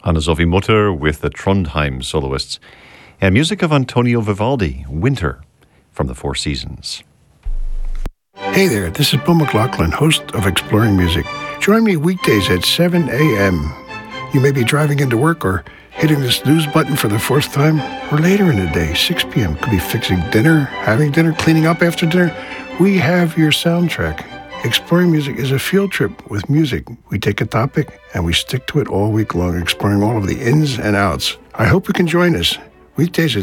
Anna-Sophie Mutter with the Trondheim soloists, and music of Antonio Vivaldi, Winter, from the Four Seasons. Hey there, this is Bill McLaughlin, host of Exploring Music. Join me weekdays at 7 a.m. You may be driving into work or hitting the snooze button for the fourth time, or later in the day, 6 p.m. Could be fixing dinner, having dinner, cleaning up after dinner. We have your soundtrack. Exploring Music is a field trip with music. We take a topic and we stick to it all week long, exploring all of the ins and outs. I hope you can join us. Weekdays at